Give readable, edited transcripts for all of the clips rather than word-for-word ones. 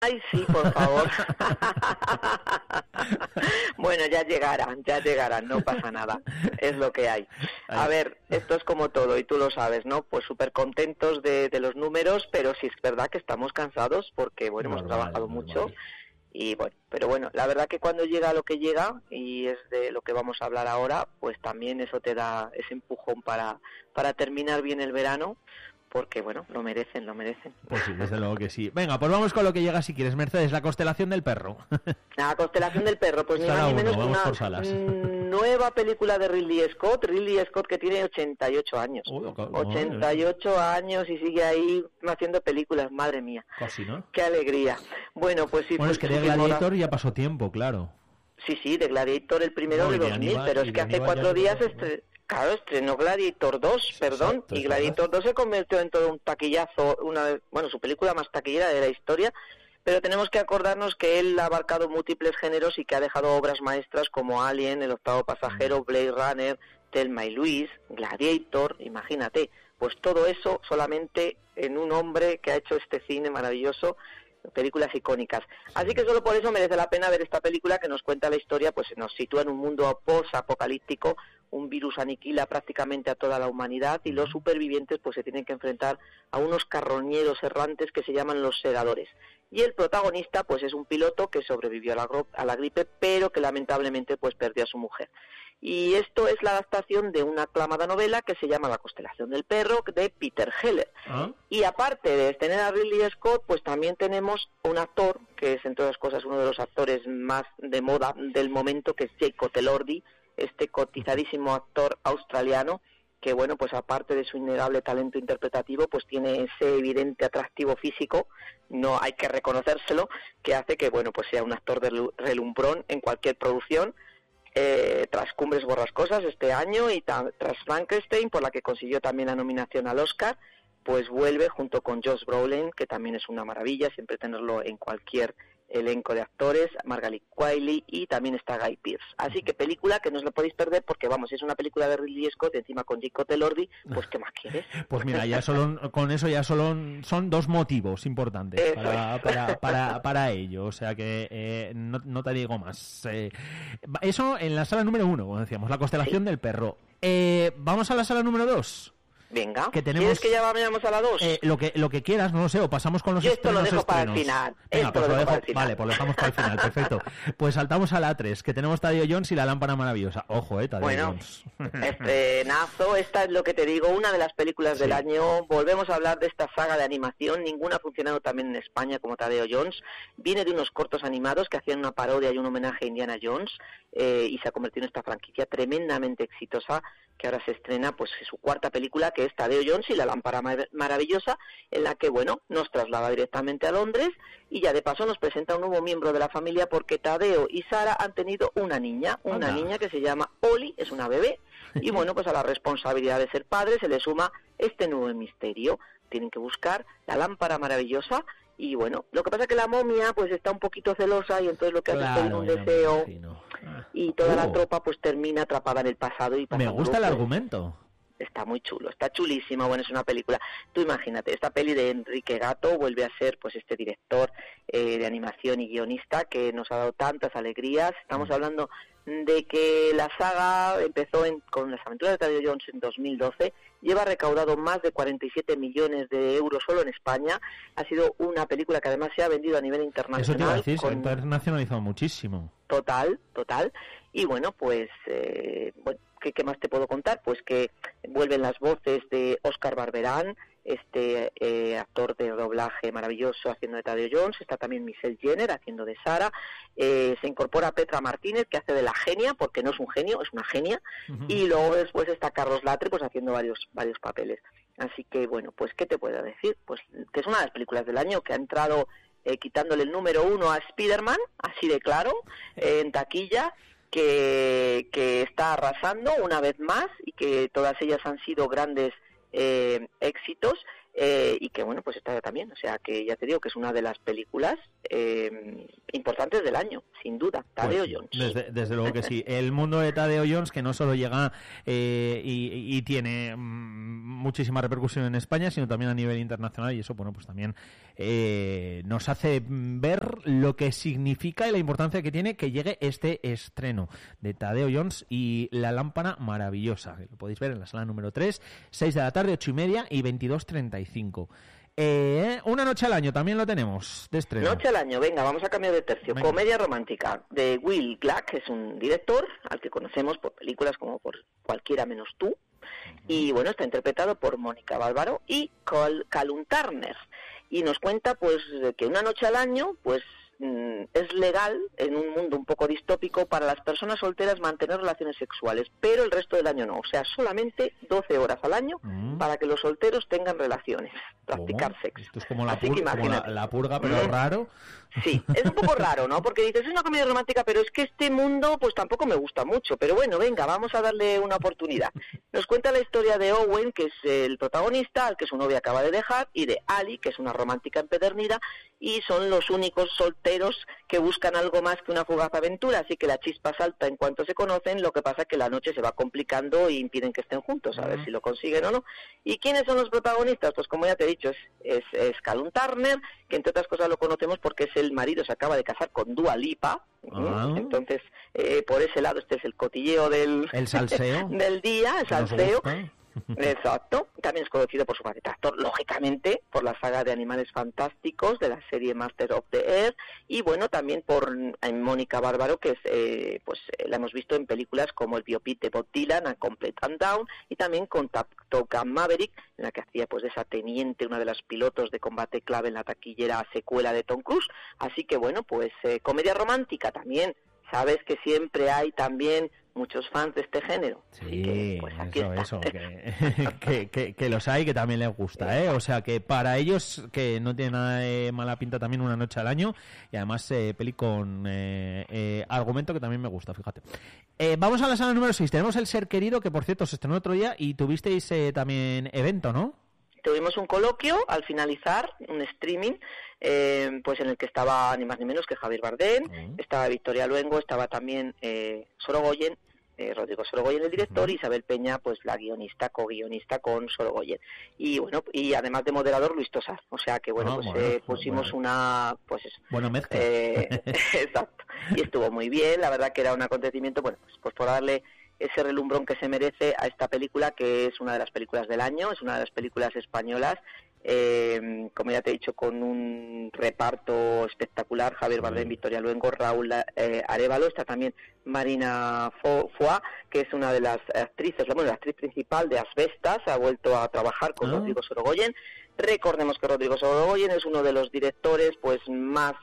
Ay, sí, por favor. Bueno, ya llegarán, no pasa nada, es lo que hay. A ver, esto es como todo, y tú lo sabes, ¿no? Pues súper contentos de los números, pero sí es verdad que estamos cansados porque, bueno, hemos trabajado mucho. Y bueno, pero bueno, la verdad que cuando llega lo que llega, y es de lo que vamos a hablar ahora, pues también eso te da ese empujón para terminar bien el verano, porque bueno, lo merecen. Pues sí, desde luego que sí. Venga, pues vamos con lo que llega si quieres, Mercedes, La constelación del perro. La constelación del perro, pues ni más ni menos una nueva película de Ridley Scott que tiene 88 años. 88 años y sigue ahí haciendo películas, madre mía. Casi, ¿no? Qué alegría. Bueno, pues sí. Bueno, pues, es que de Gladiator ya pasó tiempo, claro. Sí, de Gladiator el primero de 2000, pero es que hace 4 días estrenó Gladiator 2, Exacto, y Gladiator 2 se convirtió en todo un taquillazo, su película más taquillera de la historia, pero tenemos que acordarnos que él ha abarcado múltiples géneros y que ha dejado obras maestras como Alien, El octavo pasajero, Blade Runner, Thelma y Luis, Gladiator, imagínate, pues todo eso solamente en un hombre que ha hecho este cine maravilloso, películas icónicas. Así que solo por eso merece la pena ver esta película que nos cuenta la historia, pues nos sitúa en un mundo post-apocalíptico, un virus aniquila prácticamente a toda la humanidad y los supervivientes pues se tienen que enfrentar a unos carroñeros errantes que se llaman los segadores. Y el protagonista pues es un piloto que sobrevivió a la gripe, pero que lamentablemente pues perdió a su mujer. Y esto es la adaptación de una aclamada novela que se llama La constelación del perro, de Peter Heller. Y aparte de tener a Ridley Scott, pues también tenemos un actor, que es entre otras cosas uno de los actores más de moda del momento, que es Jacob Elordi, este cotizadísimo actor australiano, que bueno, pues aparte de su innegable talento interpretativo, pues tiene ese evidente atractivo físico, no hay que reconocérselo, que hace que bueno, pues sea un actor de relumbrón en cualquier producción. Tras Cumbres Borrascosas este año y tras Frankenstein, por la que consiguió también la nominación al Oscar, pues vuelve junto con Josh Brolin, que también es una maravilla siempre tenerlo en cualquier elenco de actores, Margaret Qualley, y también está Guy Pearce. Así que película que no os la podéis perder porque vamos, es una película de Ridley Scott, encima con Jacob Elordi, pues ¿qué más quieres? Pues mira, con eso son 2 motivos importantes para ello, o sea que no te digo más. Eso en la sala número 1, como decíamos, La constelación del perro. Vamos a la sala número 2. Venga, que tenemos, ¿quieres que ya vayamos a la 2? Lo que quieras, no lo sé, o pasamos con los estrenos. Esto lo dejo para el final. Venga, pues lo dejo, vale, pues lo dejamos para el final, perfecto. Pues saltamos a la 3, que tenemos Tadeo Jones y la lámpara maravillosa. Ojo, Tadeo Jones. Estrenazo, esta es lo que te digo, una de las películas del año. Volvemos a hablar de esta saga de animación, ninguna ha funcionado también en España como Tadeo Jones. Viene de unos cortos animados que hacían una parodia y un homenaje a Indiana Jones, y se ha convertido en esta franquicia tremendamente exitosa, que ahora se estrena pues su 4ª película, que es Tadeo Jones y la lámpara maravillosa, en la que, bueno, nos traslada directamente a Londres y ya de paso nos presenta un nuevo miembro de la familia, porque Tadeo y Sara han tenido una niña que se llama Oli, es una bebé, y bueno, pues a la responsabilidad de ser padre se le suma este nuevo misterio. Tienen que buscar la lámpara maravillosa. Y bueno, lo que pasa es que la momia pues está un poquito celosa y entonces lo que hace es pedir un deseo y toda la tropa pues termina atrapada en el pasado. Y me gusta el argumento. Está muy chulo, está chulísimo, bueno, es una película. Tú imagínate, esta peli de Enrique Gatto vuelve a ser pues este director de animación y guionista que nos ha dado tantas alegrías. Estamos hablando de que la saga empezó con las aventuras de Tadeo Jones en 2012, lleva recaudado más de 47 millones de euros solo en España. Ha sido una película que además se ha vendido a nivel internacional. Eso te iba a decir, se ha internacionalizado muchísimo. Total. Y bueno, pues ¿qué más te puedo contar? Pues que vuelven las voces de Óscar Barberán, este actor de doblaje maravilloso haciendo de Tadeo Jones. Está también Michelle Jenner haciendo de Sara. Se incorpora Petra Martínez, que hace de la genia, porque no es un genio, es una genia. Y luego después está Carlos Latre, pues haciendo varios papeles. Así que bueno, pues ¿qué te puedo decir? Pues que es una de las películas del año que ha entrado quitándole el número 1 a Spider-Man, así de claro, en taquilla, que está arrasando una vez más y que todas ellas han sido grandes éxitos, y que bueno, pues esta también, o sea que ya te digo que es una de las películas que importantes del año, sin duda, Tadeo Jones. Desde luego que sí. El mundo de Tadeo Jones, que no solo llega y tiene muchísima repercusión en España, sino también a nivel internacional, y eso, bueno, pues también nos hace ver lo que significa y la importancia que tiene que llegue este estreno de Tadeo Jones y La lámpara maravillosa, que lo podéis ver en la sala número 3, 6 de la tarde, 8:30 y 22:35. Una noche al año también lo tenemos de estreno. Noche al año, venga, vamos a cambiar de tercio. Venga. Comedia romántica de Will Glack, que es un director al que conocemos por películas como por Cualquiera menos tú. Y bueno, está interpretado por Mónica Bárbaro y Callum Turner. Y nos cuenta pues que una noche al año pues es legal en un mundo un poco distópico para las personas solteras mantener relaciones sexuales, pero el resto del año no, o sea, solamente 12 horas al año para que los solteros tengan relaciones, practicar sexo. Esto es como la purga, pero raro. Sí, es un poco raro, ¿no? Porque dices, es una comedia romántica, pero es que este mundo pues tampoco me gusta mucho, pero bueno, venga, vamos a darle una oportunidad. Nos cuenta la historia de Owen, que es el protagonista, al que su novia acaba de dejar, y de Ali, que es una romántica empedernida, y son los únicos solteros que buscan algo más que una fugaz aventura, así que la chispa salta en cuanto se conocen, lo que pasa es que la noche se va complicando y impiden que estén juntos, a ver si lo consiguen o no. ¿Y quiénes son los protagonistas? Pues como ya te he dicho, es Callum Turner, que entre otras cosas lo conocemos porque es el marido, se acaba de casar con Dua Lipa, entonces por ese lado este es el cotilleo del salseo del día, el salseo. Exacto. También es conocido por su faceta actor, lógicamente, por la saga de Animales Fantásticos, de la serie Master of the Air, y bueno, también por Mónica Bárbaro, que es, pues la hemos visto en películas como el biopic de Bob Dylan, A Complete and Down, y también con Top Gun Maverick, en la que hacía pues de esa teniente, una de las pilotos de combate clave en la taquillera secuela de Tom Cruise. Así que bueno, pues comedia romántica también. Sabes que siempre hay también muchos fans de este género. Sí, que, pues aquí eso, que los hay, que también les gusta, ¿eh? O sea, que para ellos, que no tiene nada de mala pinta también una noche al año, y además peli con argumento que también me gusta, fíjate. Vamos a la sala número 6, tenemos El ser querido, que por cierto se estrenó otro día, y tuvisteis también evento, ¿no? Tuvimos un coloquio al finalizar, un streaming, pues en el que estaba ni más ni menos que Javier Bardem, estaba Victoria Luengo, estaba también Sorogoyen, Rodrigo Sorogoyen el director, y Isabel Peña, pues la guionista, co-guionista con Sorogoyen. Y bueno, y además de moderador Luis Tosar. O sea que bueno, pusimos una, pues eso. Buena mezcla. Exacto. Y estuvo muy bien, la verdad que era un acontecimiento, bueno, pues por darle ese relumbrón que se merece a esta película, que es una de las películas del año, es una de las películas españolas, como ya te he dicho, con un reparto espectacular: Javier Bardem, Victoria Luengo, Raúl Arévalo, está también Marina Foix, que es una de las actrices, la actriz principal de Asbestas, ha vuelto a trabajar con Rodrigo Sorogoyen. Recordemos que Rodrigo Sorogoyen es uno de los directores pues más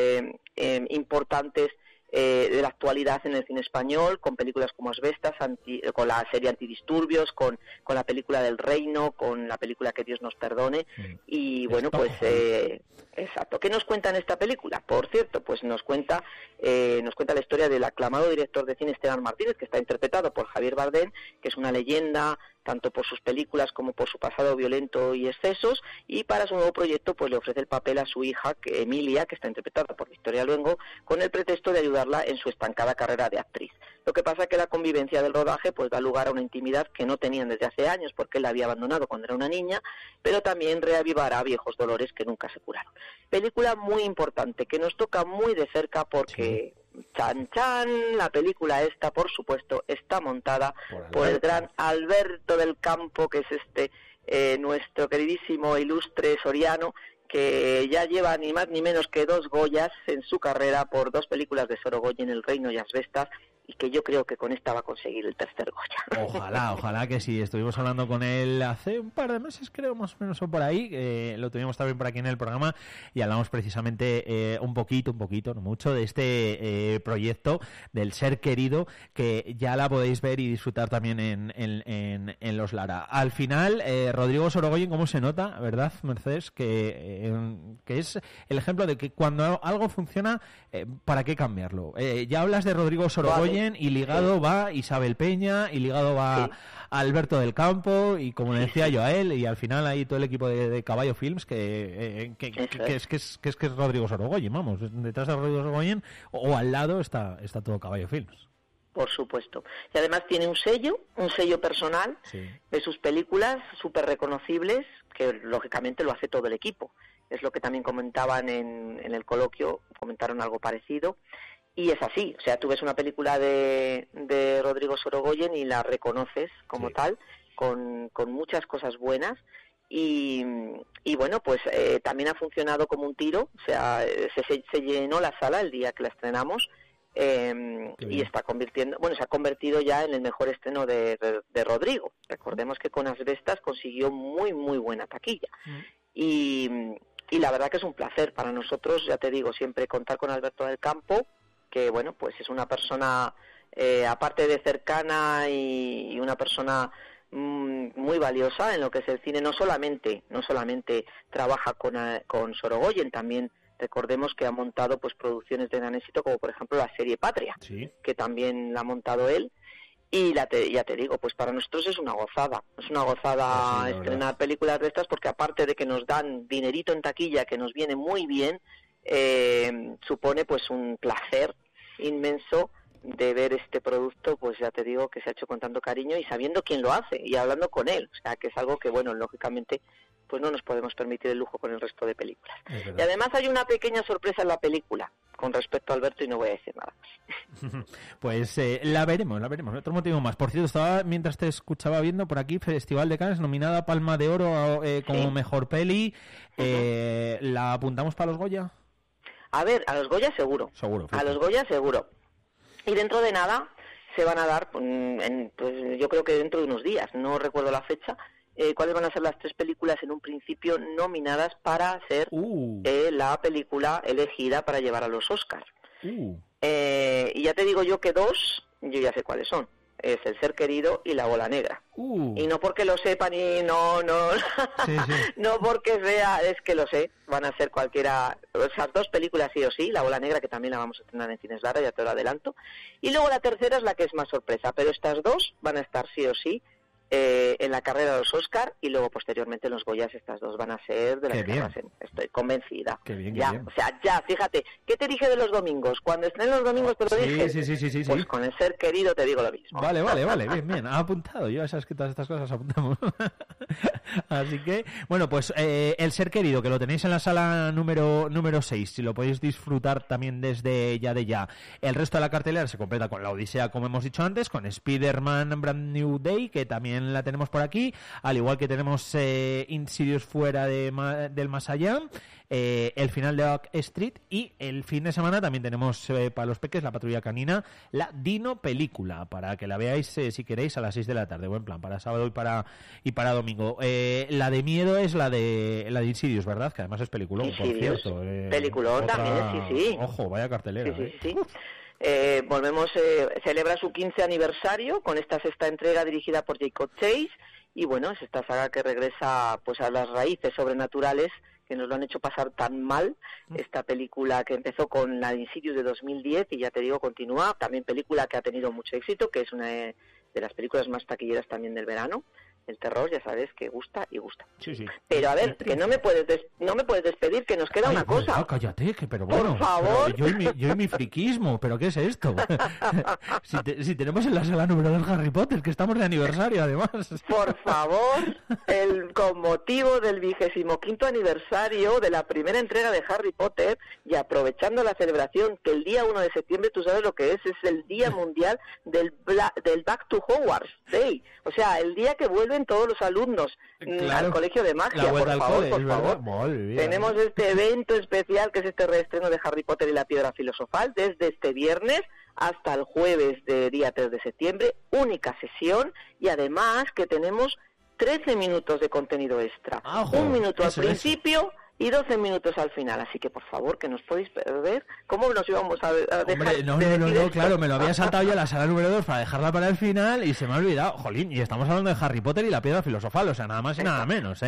importantes de la actualidad en el cine español, con películas como Asbestas, con la serie Antidisturbios, con la película del Reino, con la película Que Dios nos perdone, y bueno, pues exacto. ¿Qué nos cuenta en esta película? Por cierto, pues nos cuenta la historia del aclamado director de cine Esteban Martínez, que está interpretado por Javier Bardem, que es una leyenda tanto por sus películas como por su pasado violento y excesos, y para su nuevo proyecto pues le ofrece el papel a su hija, Emilia, que está interpretada por Victoria Luengo, con el pretexto de ayudarla en su estancada carrera de actriz. Lo que pasa es que la convivencia del rodaje pues da lugar a una intimidad que no tenían desde hace años, porque él la había abandonado cuando era una niña, pero también reavivará viejos dolores que nunca se curaron. Película muy importante, que nos toca muy de cerca porque... Chan chan, la película esta, por supuesto, está montada por el gran Alberto del Campo, que es nuestro queridísimo ilustre soriano, que ya lleva ni más ni menos que 2 Goyas en su carrera por 2 películas de Sorogoyen, El Reino y Asbestas, y que yo creo que con esta va a conseguir el tercer Goya. Ojalá que sí. Estuvimos hablando con él hace un par de meses, creo, más o menos, o por ahí. Lo tuvimos también por aquí en el programa y hablamos precisamente un poquito, no mucho, de este proyecto del Ser Querido, que ya la podéis ver y disfrutar también en Los Lara. Al final, Rodrigo Sorogoyen, ¿cómo se nota, verdad, Mercedes? Que es el ejemplo de que cuando algo funciona, ¿para qué cambiarlo? Ya hablas de Rodrigo Sorogoyen. Sorogoyen, y ligado va Isabel Peña, y ligado va Alberto del Campo, y como le decía yo a él, y al final hay todo el equipo de Caballo Films, que es Rodrigo Sorogoyen, vamos, detrás de Rodrigo Sorogoyen, o al lado está todo Caballo Films. Por supuesto. Y además tiene un sello personal de sus películas súper reconocibles, que lógicamente lo hace todo el equipo. Es lo que también comentaban en el coloquio, comentaron algo parecido. Y es así, o sea, tú ves una película de Rodrigo Sorogoyen y la reconoces como tal, con muchas cosas buenas. Y bueno, pues también ha funcionado como un tiro, o sea, se llenó la sala el día que la estrenamos. Y se ha convertido ya en el mejor estreno de Rodrigo. Recordemos que con Asbestas consiguió muy muy buena taquilla. Y la verdad que es un placer para nosotros, ya te digo, siempre contar con Alberto del Campo, que bueno, pues es una persona aparte de cercana y una persona muy valiosa en lo que es el cine. No solamente trabaja con Sorogoyen, también recordemos que ha montado pues producciones de gran éxito, como por ejemplo la serie Patria, que también la ha montado él. Y ya te digo, pues para nosotros es una gozada estrenar películas de estas, porque aparte de que nos dan dinerito en taquilla, que nos viene muy bien, supone pues un placer inmenso de ver este producto, pues ya te digo que se ha hecho con tanto cariño y sabiendo quién lo hace y hablando con él, o sea que es algo que bueno, lógicamente pues no nos podemos permitir el lujo con el resto de películas. Y además hay una pequeña sorpresa en la película con respecto a Alberto y no voy a decir nada más. Pues la veremos, otro motivo más. Por cierto, estaba mientras te escuchaba viendo por aquí, Festival de Cannes, nominada a Palma de Oro como mejor peli. ¿La apuntamos para los Goya? A ver, a los Goya seguro. A los Goya seguro. Y dentro de nada se van a dar, pues yo creo que dentro de unos días, no recuerdo la fecha, cuáles van a ser las 3 películas en un principio nominadas para ser la película elegida para llevar a los Oscars. Y ya te digo yo que 2, yo ya sé cuáles son. Es El ser querido y La bola negra. Y no porque lo sepan y no no porque sea, es que lo sé, van a ser cualquiera, esas 2 películas sí o sí, La bola negra, que también la vamos a estrenar en Cines Lara, ya te lo adelanto, y luego la tercera es la que es más sorpresa, pero estas 2 van a estar sí o sí en la carrera de los Oscar, y luego posteriormente en los Goyas estas 2 van a ser de las que pasen. Estoy convencida. Qué bien. O sea, ya, fíjate, ¿qué te dije de los domingos? Cuando estrenen los domingos te lo dije. Sí. Pues con El ser querido te digo lo mismo. Vale, bien, ha apuntado. Yo sabes que todas estas cosas apuntamos. Así que, bueno, pues El ser querido, que lo tenéis en la sala número 6, si lo podéis disfrutar también desde ya. El resto de la cartelera se completa con La Odisea, como hemos dicho antes, con Spider-Man Brand New Day, que también la tenemos por aquí, al igual que tenemos Insidious fuera del más allá, el final de Oak Street, y el fin de semana también tenemos para los peques La Patrulla Canina, la Dino película, para que la veáis si queréis a las 6 de la tarde, buen plan, para sábado y para domingo. La de miedo es la de Insidious, ¿verdad? Que además es peliculón, por cierto. Peliculón también, sí. Ojo, vaya cartelera. Sí. Volvemos, celebra su 15 aniversario con esta 6ª entrega dirigida por Jacob Chase, y bueno, es esta saga que regresa pues a las raíces sobrenaturales que nos lo han hecho pasar tan mal. Esta película que empezó con la de Insidious de 2010 y ya te digo continúa, también película que ha tenido mucho éxito, que es una de las películas más taquilleras también del verano. El terror, ya sabes, que gusta y gusta. Sí. Pero a ver, que no me puedes despedir, que nos queda una cosa. Cállate, pero bueno. Por favor. Yo y mi friquismo, ¿pero qué es esto? si tenemos en la sala número 2 Harry Potter, que estamos de aniversario, además. Por favor, con motivo del 25º aniversario de la primera entrega de Harry Potter, y aprovechando la celebración, que el día 1 de septiembre, tú sabes lo que es el Día Mundial del Back to Hogwarts Day. O sea, el día que vuelven todos los alumnos al Colegio de Magia, por favor. Tenemos este evento especial que es este reestreno de Harry Potter y la Piedra Filosofal desde este viernes hasta el jueves de día 3 de septiembre, única sesión, y además que tenemos 13 minutos de contenido extra. Un minuto al principio y 12 minutos al final, así que por favor, que nos podéis perder. ¿Cómo nos íbamos a dejar? Hombre, no, claro, me lo había saltado yo a la sala número 2 para dejarla para el final y se me ha olvidado. Jolín, y estamos hablando de Harry Potter y la piedra filosofal, o sea, nada más y nada menos,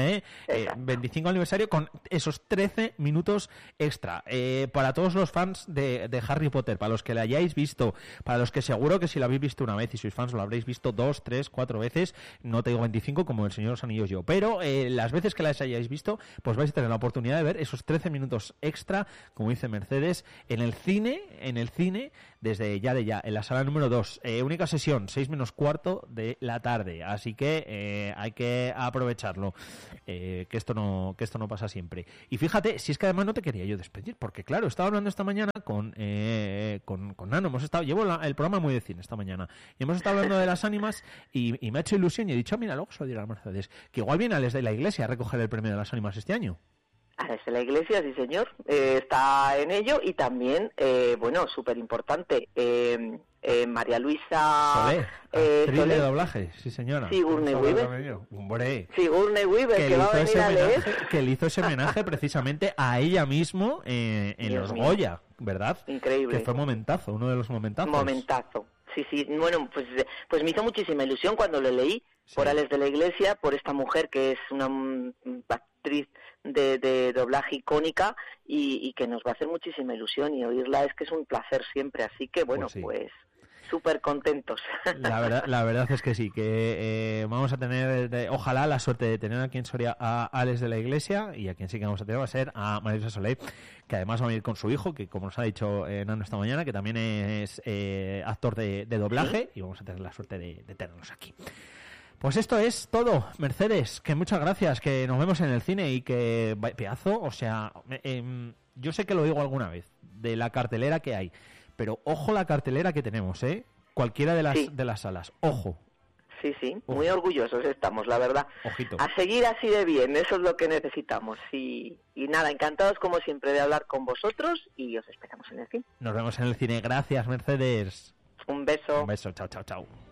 25 aniversario con esos 13 minutos extra. Para todos los fans de Harry Potter, para los que la hayáis visto, para los que seguro que si lo habéis visto una vez y sois fans lo habréis visto 2, 3, 4 veces, no te digo 25 como el Señor de los Anillos yo, pero las veces que las hayáis visto, pues vais a tener la oportunidad de ver esos 13 minutos extra, como dice Mercedes, en el cine, desde ya, en la sala número 2. Única sesión, 6 menos cuarto de la tarde, así que hay que aprovecharlo, que esto no pasa siempre. Y fíjate, si es que además no te quería yo despedir, porque claro, estaba hablando esta mañana con Nano, llevo el programa muy de cine esta mañana, y hemos estado hablando de las ánimas, y me ha hecho ilusión, y he dicho, mira, luego se lo diré a Mercedes, que igual viene Alex de la Iglesia a recoger el premio de las ánimas este año. Alex de la Iglesia, sí señor, está en ello, y también, súper importante, María Luisa actriz de doblaje, sí señora. Sigourney Weaver. Hombre, Sigourney Weaver, que va a venir a leer. Que le hizo ese homenaje precisamente a ella mismo en los Goya, ¿verdad? Increíble. Que fue momentazo, uno de los momentazos. Momentazo. Sí, bueno, pues me hizo muchísima ilusión cuando lo leí, por Alex de la Iglesia, por esta mujer que es una actriz de doblaje icónica y que nos va a hacer muchísima ilusión, y oírla es que es un placer siempre, así que bueno, pues súper contentos. La verdad es que sí, que vamos a tener, ojalá, la suerte de tener aquí en Soria a Alex de la Iglesia, y a quien sí que vamos a tener va a ser a María Luisa Soler, que además va a venir con su hijo, que como nos ha dicho Nano esta mañana, que también es actor de doblaje, y vamos a tener la suerte de tenerlos aquí. Pues esto es todo, Mercedes, que muchas gracias, que nos vemos en el cine, y que pedazo, o sea, yo sé que lo digo alguna vez, de la cartelera que hay, pero ojo la cartelera que tenemos, cualquiera de las salas, ojo. Sí, muy orgullosos estamos, la verdad. Ojito. A seguir así de bien, eso es lo que necesitamos. Y nada, encantados como siempre de hablar con vosotros, y os esperamos en el cine. Nos vemos en el cine, gracias, Mercedes. Un beso. Un beso, chao.